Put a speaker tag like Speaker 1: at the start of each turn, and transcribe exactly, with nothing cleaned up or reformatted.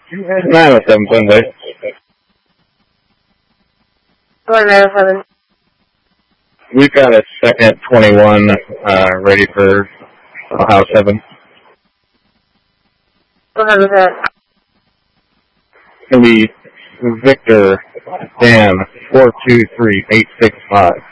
Speaker 1: nine oh seven Sunday.
Speaker 2: One nine oh seven.
Speaker 1: We've got a second twenty-one uh, ready for Ohio seven.
Speaker 2: What time is that?
Speaker 1: It's going to be Victor Dan four two three eight six five.